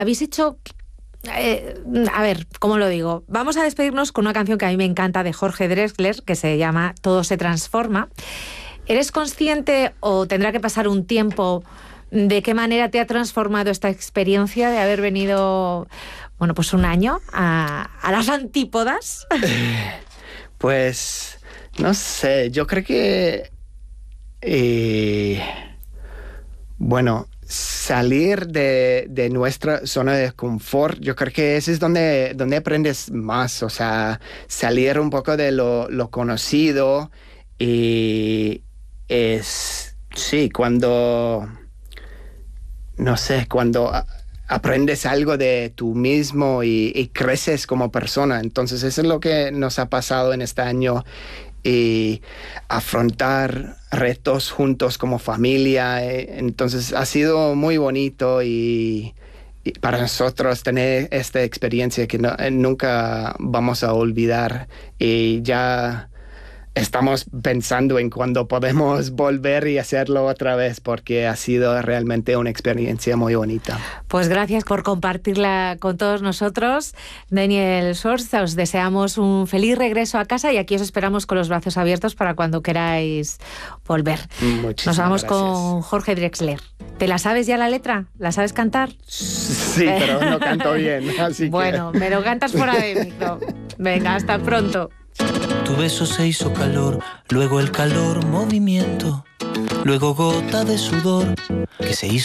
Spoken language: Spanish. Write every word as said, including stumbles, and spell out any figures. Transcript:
habéis hecho... Eh, a ver, ¿cómo lo digo? Vamos a despedirnos con una canción que a mí me encanta de Jorge Drexler, que se llama Todo se transforma. ¿Eres consciente o tendrá que pasar un tiempo de qué manera te ha transformado esta experiencia de haber venido, bueno, pues un año a, a las antípodas? Pues, no sé, yo creo que... Eh, bueno... Salir de, de nuestra zona de confort, yo creo que ese es donde, donde aprendes más, o sea, salir un poco de lo, lo conocido y es, sí, cuando, no sé, cuando aprendes algo de tú mismo y, y creces como persona. Entonces eso es lo que nos ha pasado en este año. Y afrontar retos juntos como familia. Entonces ha sido muy bonito y, y para nosotros tener esta experiencia que no, nunca vamos a olvidar, y ya estamos pensando en cuándo podemos volver y hacerlo otra vez, porque ha sido realmente una experiencia muy bonita. Pues gracias por compartirla con todos nosotros, Daniel Schwartz. Os deseamos un feliz regreso a casa y aquí os esperamos con los brazos abiertos para cuando queráis volver. Muchísimas Nos vamos gracias. con Jorge Drexler. ¿Te la sabes ya la letra? ¿La sabes cantar? Sí, pero no canto bien, así bueno, que... me lo cantas fuera de micro. Venga, hasta pronto. Tu beso se hizo calor, luego el calor movimiento, luego gota de sudor que se hizo